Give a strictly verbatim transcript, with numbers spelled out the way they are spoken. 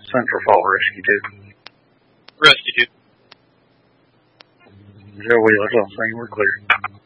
Central Fall, Rescue two. Rescue two. Joe Wheeler, I'll say we're clear.